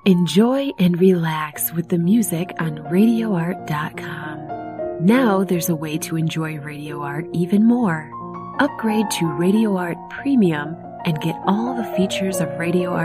Enjoy and relax with the music on RadioArt.com. Now there's a way to enjoy Radio Art even more. Upgrade to Radio Art Premium and get all the features of Radio Art